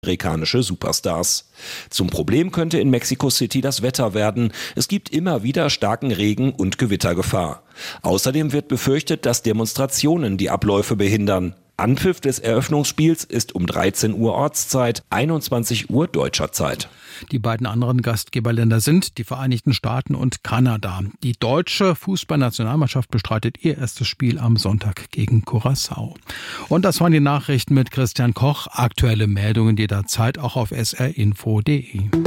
amerikanische Superstars. Zum Problem könnte in Mexico City das Wetter werden. Es gibt immer wieder starken Regen und Gewittergefahr. Außerdem wird befürchtet, dass Demonstrationen die Abläufe behindern. Anpfiff des Eröffnungsspiels ist um 13 Uhr Ortszeit, 21 Uhr deutscher Zeit. Die beiden anderen Gastgeberländer sind die Vereinigten Staaten und Kanada. Die deutsche Fußballnationalmannschaft bestreitet ihr erstes Spiel am Sonntag gegen Curaçao. Und das waren die Nachrichten mit Christian Koch. Aktuelle Meldungen jederzeit auch auf srinfo.de.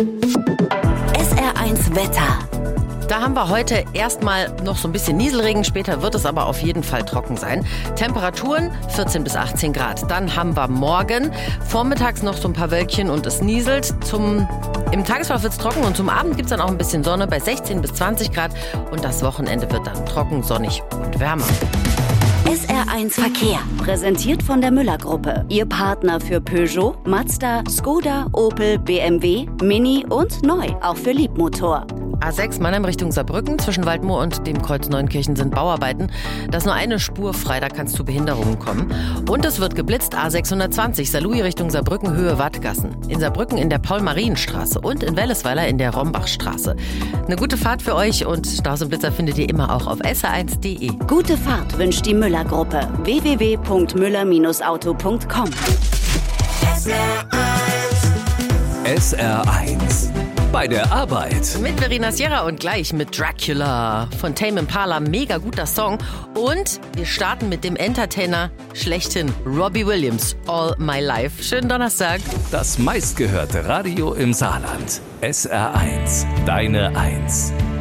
SR1 Wetter. Da haben wir heute erstmal noch so ein bisschen Nieselregen, später wird es aber auf jeden Fall trocken sein. Temperaturen 14 bis 18 Grad. Dann haben wir morgen vormittags noch so ein paar Wölkchen und es nieselt. Im Tagesverlauf wird es trocken und zum Abend gibt es dann auch ein bisschen Sonne bei 16 bis 20 Grad. Und das Wochenende wird dann trocken, sonnig und wärmer. SR1 Verkehr, präsentiert von der Müller-Gruppe. Ihr Partner für Peugeot, Mazda, Skoda, Opel, BMW, Mini und neu, auch für Liebmotor. A6 Mannheim Richtung Saarbrücken, zwischen Waldmoor und dem Kreuz Neunkirchen sind Bauarbeiten. Da ist nur eine Spur frei, da kann es zu Behinderungen kommen. Und es wird geblitzt, A620 Saarlouis Richtung Saarbrücken, Höhe Wattgassen. In Saarbrücken in der Paul-Marien-Straße und in Wellesweiler in der Rombachstraße. Eine gute Fahrt für euch und Staus und Blitzer findet ihr immer auch auf sr1.de. Gute Fahrt wünscht die Müller-Gruppe. www.müller-auto.com. SR1 bei der Arbeit. Mit Verena Sierra und gleich mit Dracula von Tame Impala. Mega guter Song. Und wir starten mit dem Entertainer schlechthin, Robbie Williams, All My Life. Schönen Donnerstag. Das meistgehörte Radio im Saarland. SR1, deine Eins.